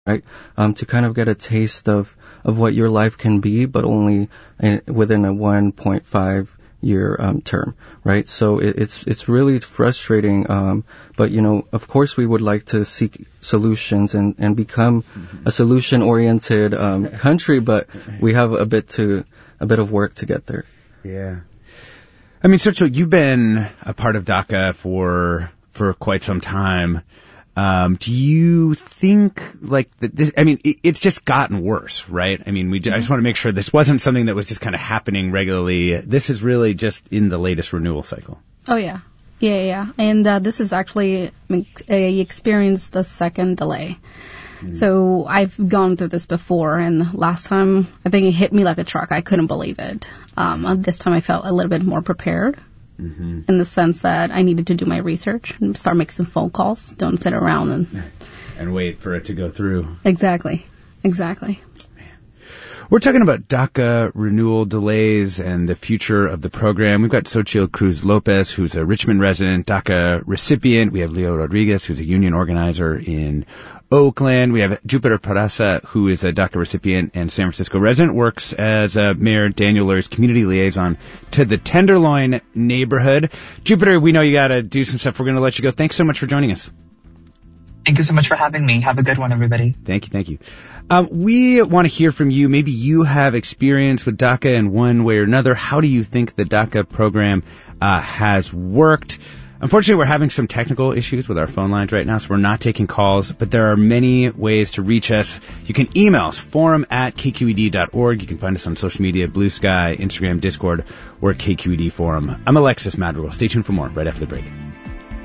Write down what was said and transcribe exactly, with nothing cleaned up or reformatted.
right? Um, to kind of get a taste of, of what your life can be, but only in, within a one point five year um, term, right? So it, it's it's really frustrating. Um, but you know, of course, we would like to seek solutions and, and become mm-hmm. a solution oriented um, country, but we have a bit to a bit of work to get there. Yeah. I mean, Sergio, you've been a part of DACA for for quite some time. Um, do you think like that this, I mean, it, it's just gotten worse, right? I mean, we, mm-hmm. I just want to make sure this wasn't something that was just kind of happening regularly. This is really just in the latest renewal cycle. Oh, yeah. Yeah, yeah. And, uh, this is actually, I experienced the second delay. Mm-hmm. So I've gone through this before, and last time, I think it hit me like a truck. I couldn't believe it. Um, this time I felt a little bit more prepared. Mm-hmm. In the sense that I needed to do my research and start making some phone calls. Don't sit around and... And wait for it to go through. Exactly. Exactly. Man. We're talking about DACA renewal delays and the future of the program. We've got Xochitl Cruz Lopez, who's a Richmond resident, DACA recipient. We have Leo Rodriguez, who's a union organizer in Oakland. We have Jupiter Peraza, who is a DACA recipient and San Francisco resident, works as uh, Mayor Daniel Lurie's community liaison to the Tenderloin neighborhood. Jupiter, we know you got to do some stuff. We're going to let you go. Thanks so much for joining us. Thank you so much for having me. Have a good one, everybody. Thank you, thank you. Um, we want to hear from you. Maybe you have experience with DACA in one way or another. How do you think the DACA program uh, has worked? Unfortunately, we're having some technical issues with our phone lines right now, so we're not taking calls, but there are many ways to reach us. You can email us, forum at k q e d dot org. You can find us on social media, Blue Sky, Instagram, Discord, or K Q E D Forum. I'm Alexis Madrigal. Stay tuned for more right after the break.